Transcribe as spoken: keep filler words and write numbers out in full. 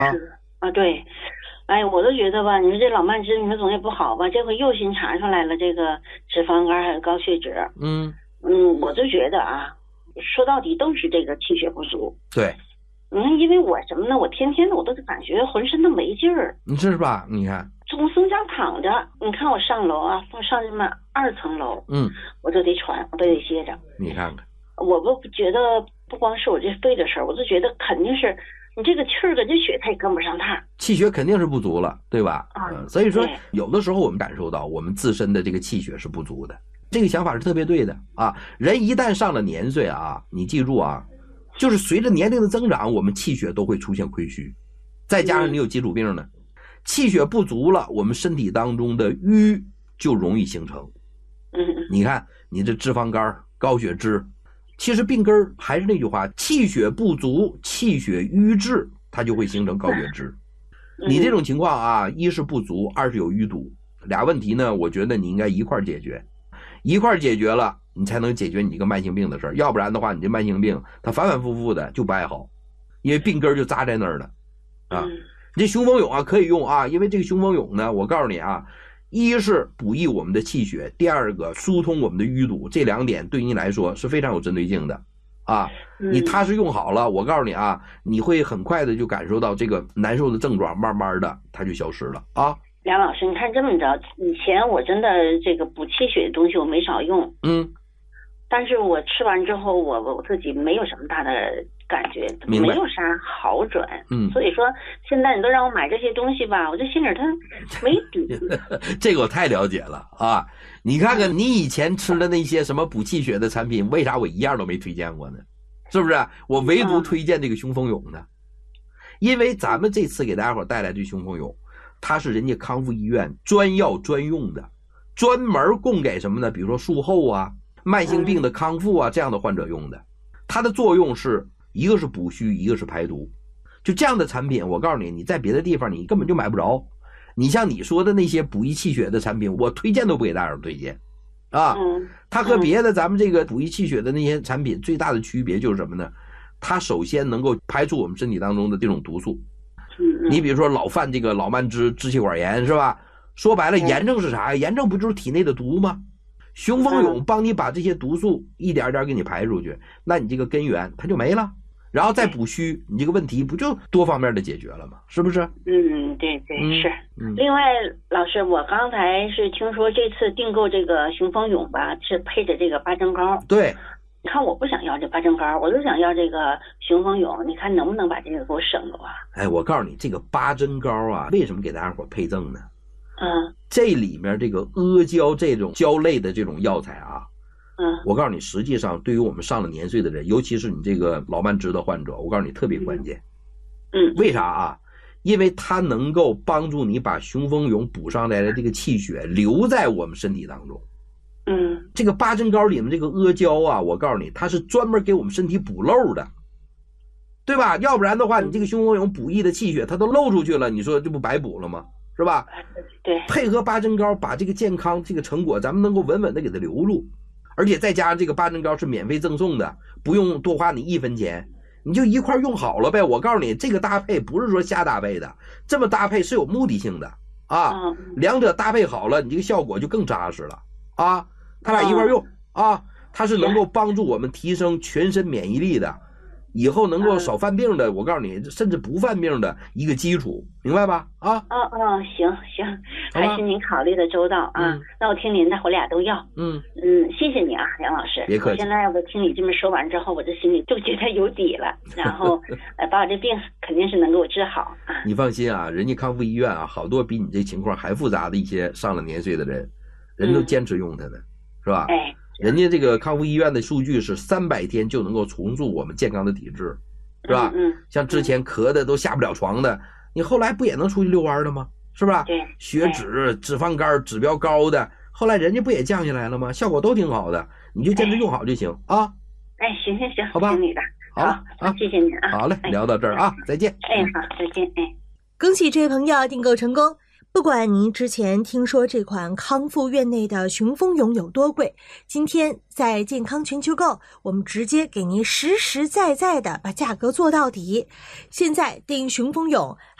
啊。 是啊，对。哎，我都觉得吧，你说这老慢支，你说总也不好吧？这回又新查出来了这个脂肪肝还有高血脂。 嗯嗯，我就觉得啊，说到底都是这个气血不足。 对， 嗯，因为我什么呢？我天天的我都感觉浑身都没劲儿， 你是吧？你看， 总总想躺着。你看我上楼啊，我上这么二层楼， 嗯， 我就得喘，我都得歇着。 你看看， 我不觉得不光是我这肺的事儿，我就觉得肯定是你这个气儿跟这血它也跟不上趟， 气血肯定是不足了，对吧？ 啊嗯，所以说对有的时候我们感受到我们自身的这个气血是不足的，这个想法是特别对的啊。人一旦上了年岁啊，你记住啊，就是随着年龄的增长，我们气血都会出现亏虚，再加上你有基础病呢，气血不足了，我们身体当中的瘀就容易形成。 嗯嗯你看你这脂肪肝、高血脂，其实病根儿还是那句话，气血不足，气血瘀滞，它就会形成高血脂。你这种情况啊，一是不足，二是有淤堵，俩问题呢，我觉得你应该一块儿解决，一块儿解决了，你才能解决你这个慢性病的事儿。要不然的话，你这慢性病它反反复复的就不爱好，因为病根儿就扎在那儿了啊。 嗯你这雄风勇啊可以用啊，因为这个雄风勇呢，我告诉你啊，一是补益我们的气血，第二个疏通我们的淤堵，这两点对你来说是非常有针对性的啊。你踏实用好了，我告诉你啊，你会很快的就感受到这个难受的症状，慢慢的它就消失了啊。 梁老师，你看这么着，以前我真的这个补气血的东西我没少用， 嗯， 但是我吃完之后，我我自己没有什么大的感觉， 明白没有啥好转。 嗯， 所以说现在你都让我买这些东西吧，我这心里它没底。 这个我太了解了啊！你看看你以前吃的那些什么补气血的产品，为啥我一样都没推荐过呢？是不是？我唯独推荐这个雄风勇呢，因为咱们这次给大家伙带来这雄风勇，它是人家康复医院专药专用的，专门供给什么呢？比如说术后啊、慢性病的康复啊这样的患者用的。它的作用是一个是补虚，一个是排毒。就这样的产品，我告诉你，你在别的地方你根本就买不着。你像你说的那些补益气血的产品，我推荐都不给大家推荐啊。它和别的咱们这个补益气血的那些产品最大的区别就是什么呢？它首先能够排除我们身体当中的这种毒素。你比如说老犯这个老慢支、支气管炎是吧？说白了，炎症是啥呀？炎症不就是体内的毒吗？雄风勇帮你把这些毒素一点点给你排出去，那你这个根源它就没了。然后再补虚，你这个问题不就多方面的解决了吗？是不是？ 嗯，对对、嗯、是、嗯。另外，老师，我刚才是听说这次订购这个雄风勇吧，是配着这个八珍膏。 对。 你看我不想要这八珍膏，我就想要这个雄风勇，你看能不能把这个给我省了啊？ 哎，我告诉你，这个八珍膏啊，为什么给大家伙配赠呢？ 嗯， 这里面这个阿胶这种胶类的这种药材啊， 嗯， 我告诉你，实际上对于我们上了年岁的人，尤其是你这个老慢支的患者，我告诉你特别关键。 嗯， 为啥啊？因为它能够帮助你把雄风勇补上来的这个气血留在我们身体当中。 嗯， 这个八珍膏里面这个阿胶啊，我告诉你，它是专门给我们身体补漏的，对吧？要不然的话，你这个雄风勇补益的气血它都漏出去了，你说这不白补了吗？是吧？ 对， 配合八珍膏，把这个健康这个成果咱们能够稳稳的给它留住，而且再加上这个八珍膏是免费赠送的，不用多花你一分钱，你就一块用好了呗。我告诉你，这个搭配不是说瞎搭配的，这么搭配是有目的性的啊。两者搭配好了，你这个效果就更扎实了啊。他俩一块用啊，它是能够帮助我们提升全身免疫力的，以后能够少犯病的，我告诉你，甚至不犯病的一个基础，明白吧？啊， 哦哦，行行，还是您考虑的周到啊。嗯、那我听您的，我俩都要。嗯嗯，谢谢你啊，梁老师。 别客气。 我现在我听你这么说完之后，我这心里就觉得有底了，然后呃，把我这病肯定是能给我治好啊。 你放心啊，人家康复医院啊，好多比你这情况还复杂的一些上了年岁的人，人都坚持用它呢。嗯，是吧？ 哎， 人家这个康复医院的数据是三百天就能够重塑我们健康的体质，是吧？ 嗯， 像之前咳的都下不了床的，你后来不也能出去遛弯了吗？是吧？ 对， 血脂、脂肪肝指标高的，后来人家不也降下来了吗？效果都挺好的，你就坚持用好就行啊。 哎，行行行， 好吧， 听你的。 好了啊， 谢谢您啊。 好嘞，聊到这儿啊，再见。 哎，好，再见，哎。 恭喜这位朋友订购成功。 不管您之前听说这款康复院内的雄风勇有多贵，今天在健康全球购，我们直接给您实实在在的把价格做到底。现在订雄风勇